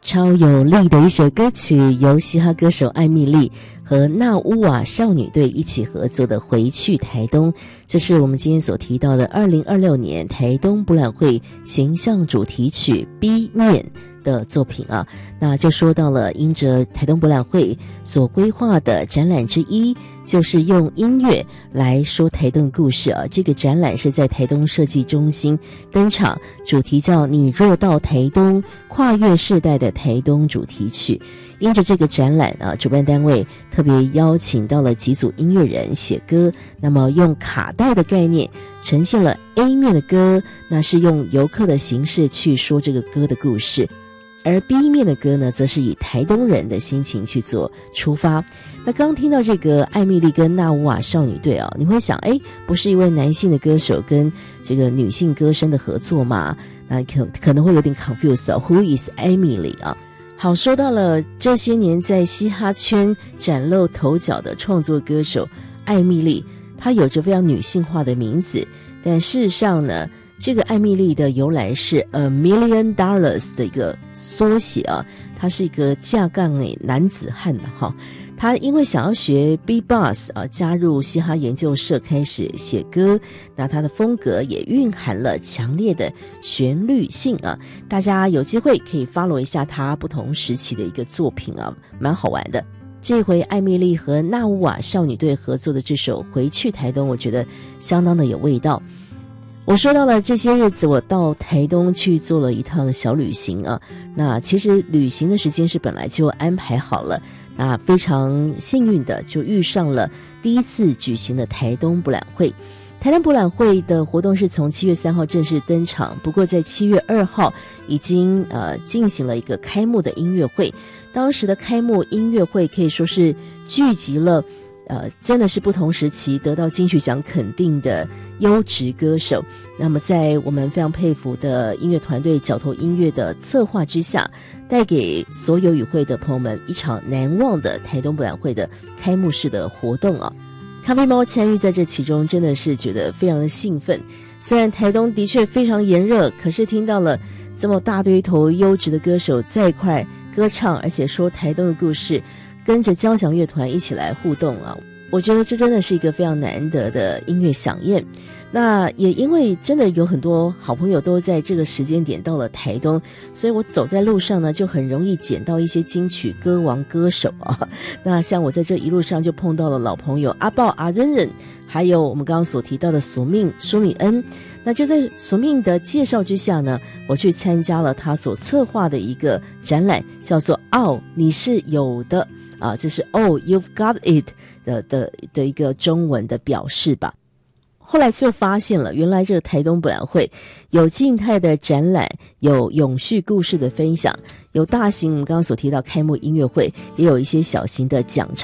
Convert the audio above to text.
超有力的一首歌曲，由嘻哈歌手艾蜜莉和纳乌瓦少女队一起合作的《回去台东》，这是我们今天所提到的2026年台东博览会形象主题曲 B 面的作品啊。那就说到了因着台东博览会所规划的展览之一，就是用音乐来说台东故事啊。这个展览是在台东设计中心登场，主题叫你若到台东，跨越世代的台东主题曲。因着这个展览啊，主办单位特别邀请到了几组音乐人写歌，那么用卡带的概念呈现了 A 面的歌，那是用游客的形式去说这个歌的故事，而 B 面的歌呢，则是以台东人的心情去做出发。那刚听到这个艾蜜莉跟纳乌瓦少女队啊，你会想，不是一位男性的歌手跟这个女性歌声的合作吗？那可能会有点 confused 啊 ，Who is Emily 啊？好，说到了这些年在嘻哈圈崭露头角的创作歌手艾蜜莉，她有着非常女性化的名字，但事实上呢，这个艾蜜莉的由来是$1 million 的一个缩写啊，他是一个架杠男子汉哈。他因为想要学 B-Boss 啊，加入嘻哈研究社开始写歌，那他的风格也蕴含了强烈的旋律性啊。大家有机会可以 follow 一下他不同时期的一个作品啊，蛮好玩的。这回艾蜜莉和纳乌瓦少女队合作的这首《回去台东》，我觉得相当的有味道。我说到了这些日子我到台东去做了一趟小旅行啊，那其实旅行的时间是本来就安排好了，那非常幸运的就遇上了第一次举行的台东博览会。台东博览会的活动是从7月3号正式登场，不过在7月2号已经进行了一个开幕的音乐会。当时的开幕音乐会可以说是聚集了真的是不同时期得到金曲奖肯定的优质歌手。那么在我们非常佩服的音乐团队角头音乐的策划之下，带给所有与会的朋友们一场难忘的台东博览会的开幕式的活动啊。咖啡猫参与在这其中，真的是觉得非常的兴奋。虽然台东的确非常炎热，可是听到了这么大堆头优质的歌手在一块歌唱，而且说台东的故事，跟着交响乐团一起来互动啊，我觉得这真的是一个非常难得的音乐飨宴。那也因为真的有很多好朋友都在这个时间点到了台东，所以我走在路上呢，就很容易捡到一些金曲歌王歌手啊。那像我在这一路上就碰到了老朋友阿豹阿忍忍，还有我们刚刚所提到的苏敏恩。那就在苏敏的介绍之下呢，我去参加了他所策划的一个展览，叫做你是有的啊，这是you've got it 的一个中文的表示吧。后来就发现了，原来这个台东博览会有静态的展览，有永续故事的分享，有大型我们刚刚所提到开幕音乐会，也有一些小型的讲